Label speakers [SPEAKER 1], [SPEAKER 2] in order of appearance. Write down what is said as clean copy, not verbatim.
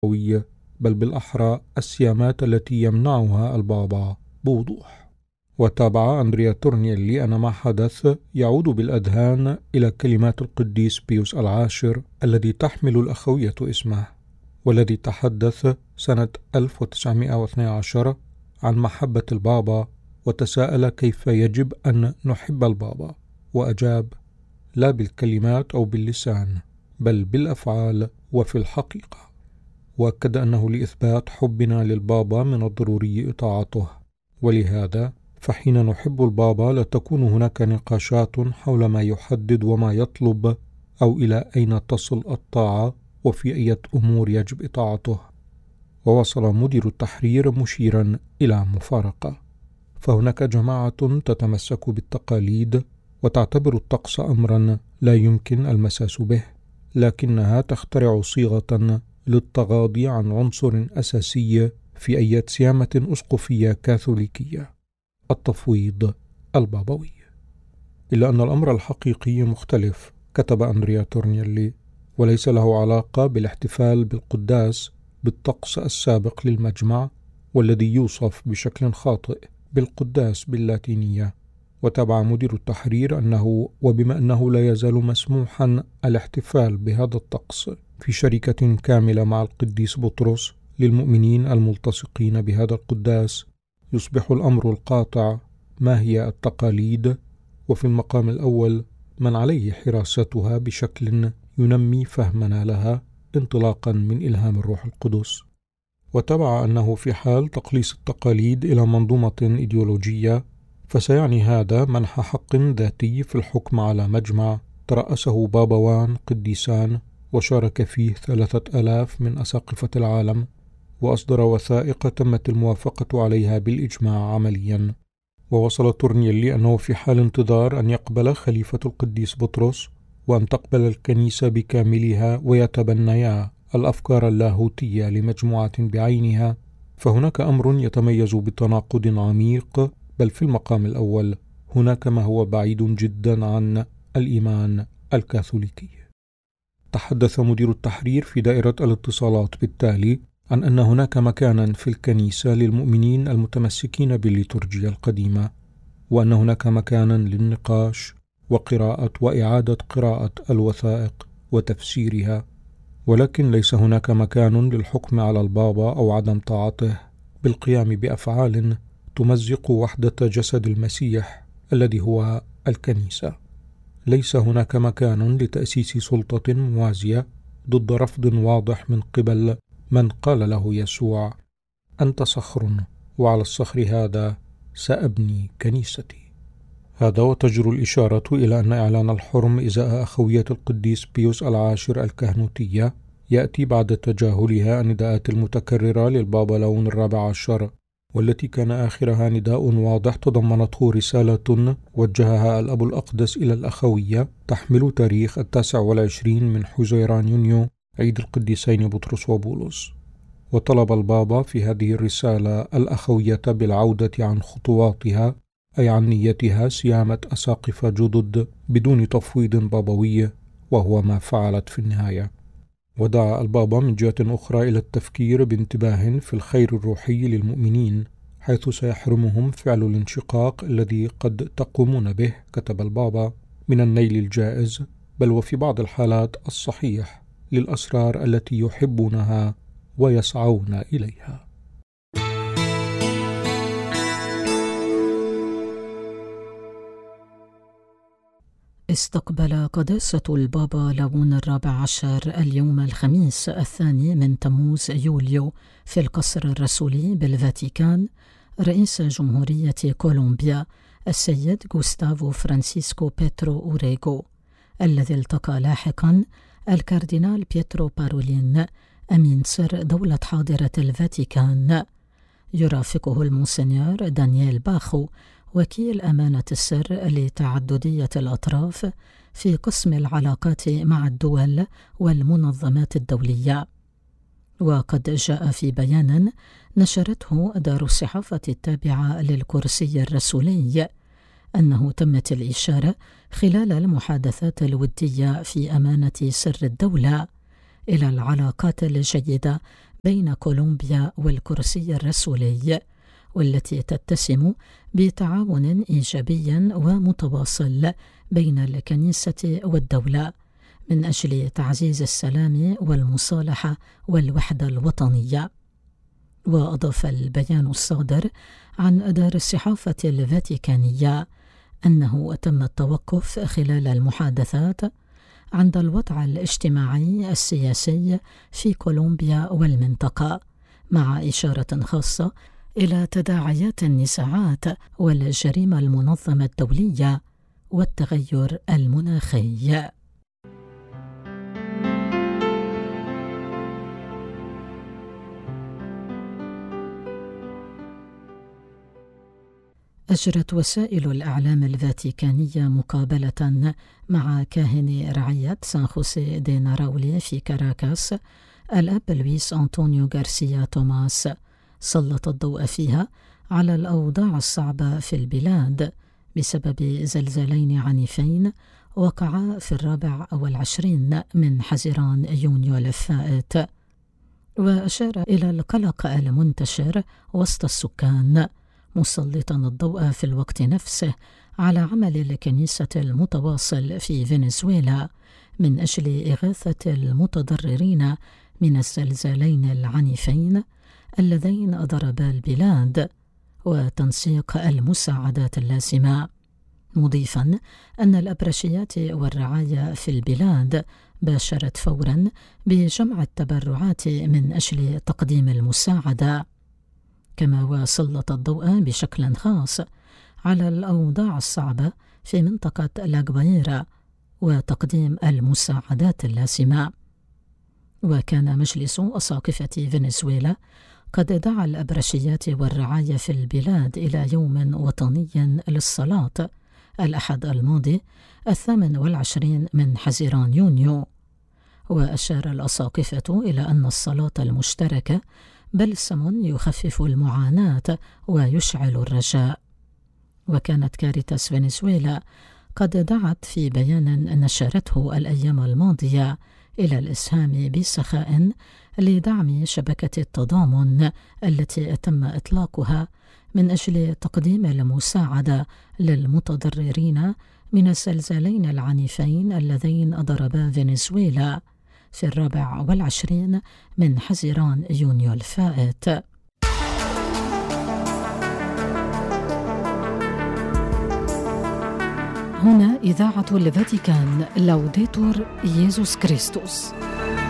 [SPEAKER 1] البابوي، بل بالأحرى السيامات التي يمنعها البابا بوضوح. وتابع أندريا تورنييلي أن ما حدث يعود بالأذهان إلى كلمات القديس بيوس العاشر الذي تحمل الأخوية اسمه، والذي تحدث سنة 1912 عن محبة البابا، وتساءل كيف يجب أن نحب البابا، وأجاب: لا بالكلمات أو باللسان، بل بالأفعال وفي الحقيقة. وأكد أنه لإثبات حبنا للبابا من الضروري إطاعته، ولهذا فحين نحب البابا لا تكون هناك نقاشات حول ما يحدد وما يطلب أو إلى أين تصل الطاعة وفي أي أمور يجب إطاعته. ووصل مدير التحرير مشيرا إلى مفارقة، فهناك جماعة تتمسك بالتقاليد وتعتبر الطقس أمرا لا يمكن المساس به، لكنها تخترع صيغة للتغاضي عن عنصر أساسي في أي سيامة أسقفية كاثوليكية: التفويض البابوي. إلا أن الأمر الحقيقي مختلف، كتب أندريا تورنييلي، وليس له علاقة بالاحتفال بالقداس بالطقس السابق للمجمع، والذي يوصف بشكل خاطئ بالقداس باللاتينية. وتابع مدير التحرير أنه وبما أنه لا يزال مسموحا الاحتفال بهذا الطقس في شركة كاملة مع القديس بطرس للمؤمنين الملتصقين بهذا القداس، يصبح الأمر القاطع ما هي التقاليد، وفي المقام الأول من عليه حراستها بشكل ينمي فهمنا لها انطلاقا من إلهام الروح القدس. وتبع أنه في حال تقليص التقاليد إلى منظومة إيديولوجية، فسيعني هذا منح حق ذاتي في الحكم على مجمع ترأسه بابوان قديسان، وشارك فيه 3000 من أساقفة العالم، وأصدر وثائق تمت الموافقة عليها بالإجماع عمليا. ووصل تورنييلي أنه في حال انتظار أن يقبل خليفة القديس بطرس وأن تقبل الكنيسة بكاملها ويتبنيا الأفكار اللاهوتية لمجموعة بعينها، فهناك أمر يتميز بتناقض عميق، بل في المقام الأول هناك ما هو بعيد جدا عن الإيمان الكاثوليكي. تحدث مدير التحرير في دائرة الاتصالات بالتالي عن أن هناك مكانا في الكنيسة للمؤمنين المتمسكين بالليتورجيا القديمة، وأن هناك مكانا للنقاش وقراءة وإعادة قراءة الوثائق وتفسيرها، ولكن ليس هناك مكان للحكم على البابا أو عدم طاعته بالقيام بأفعال تمزق وحدة جسد المسيح الذي هو الكنيسة. ليس هناك مكان لتأسيس سلطة موازية ضد رفض واضح من قبل من قال له يسوع: أنت صخر وعلى الصخر هذا سأبني كنيستي. هذا وتجر الإشارة إلى أن إعلان الحرم إزاء أخوية القديس بيوس العاشر الكهنوتية يأتي بعد تجاهلها النداءات المتكررة للبابا لون الرابع عشر، والتي كان آخرها نداء واضح تضمنته رسالة وجهها الأب الأقدس إلى الأخوية تحمل تاريخ 29 من حزيران يونيو، عيد القديسين بطرس وبولس. وطلب البابا في هذه الرسالة الأخوية بالعودة عن خطواتها، أي عن نيتها سيامة أساقفة جدد بدون تفويض بابوي، وهو ما فعلت في النهاية. ودعا البابا من جهة أخرى إلى التفكير بانتباه في الخير الروحي للمؤمنين، حيث سيحرمهم فعل الانشقاق الذي قد تقومون به، كتب البابا، من النيل الجائز، بل وفي بعض الحالات الصحيح، للأسرار التي يحبونها ويسعون إليها.
[SPEAKER 2] استقبل قداسة البابا لون الرابع عشر اليوم الخميس 2 من تموز يوليو في القصر الرسولي بالفاتيكان رئيس جمهورية كولومبيا السيد غوستافو فرانسيسكو بيترو أوريغو، الذي التقى لاحقا الكاردينال بيترو بارولين أمين سر دولة حاضرة الفاتيكان. يرافقه المونسنيور دانييل باخو وكيل أمانة السر لتعددية الأطراف في قسم العلاقات مع الدول والمنظمات الدولية. وقد جاء في بيان نشرته دار الصحافة التابعة للكرسي الرسولي أنه تمت الإشارة خلال المحادثات الودية في أمانة سر الدولة إلى العلاقات الجيدة بين كولومبيا والكرسي الرسولي، والتي تتسم بتعاون إيجابي ومتواصل بين الكنيسة والدولة من أجل تعزيز السلام والمصالحة والوحدة الوطنية. وأضاف البيان الصادر عن دار الصحافة الفاتيكانية أنه تم التوقف خلال المحادثات عند الوضع الاجتماعي السياسي في كولومبيا والمنطقة، مع إشارة خاصة إلى تداعيات النزاعات والجريمة المنظمة الدولية والتغير المناخي. أجرت وسائل الإعلام الفاتيكانية مقابلة مع كاهن رعية سان خوسيه دي ناراولي في كاراكاس الأب لويس أنطونيو غارسيا توماس، سلط الضوء فيها على الأوضاع الصعبة في البلاد بسبب زلزالين عنيفين وقعا في 24 من حزيران يونيو الفائت، وأشار إلى القلق المنتشر وسط السكان، مسلطا الضوء في الوقت نفسه على عمل الكنيسة المتواصل في فنزويلا من أجل إغاثة المتضررين من الزلزالين العنيفين اللذين ضربا البلاد وتنسيق المساعدات اللازمة، مضيفا أن الأبرشيات والرعاية في البلاد باشرت فورا بجمع التبرعات من أجل تقديم المساعدة، كما وسلط الضوء بشكل خاص على الأوضاع الصعبة في منطقة لاغبايرا وتقديم المساعدات اللازمة. وكان مجلس أساقفة فنزويلا قد دعا الأبرشيات والرعاية في البلاد إلى يوم وطني للصلاة الأحد الماضي 28 من حزيران يونيو، وأشار الأساقفة إلى أن الصلاة المشتركة بلسم يخفف المعاناة ويشعل الرجاء. وكانت كاريتاس فنزويلا قد دعت في بيان نشرته الأيام الماضية إلى الإسهام بسخاء لدعم شبكة التضامن التي تم إطلاقها من أجل تقديم المساعدة للمتضررين من الزلزالين العنيفين اللذين ضربا فنزويلا في 24 من حزيران يونيو الفائت. هنا إذاعة الفاتيكان، لوديتور ييسوس كريستوس.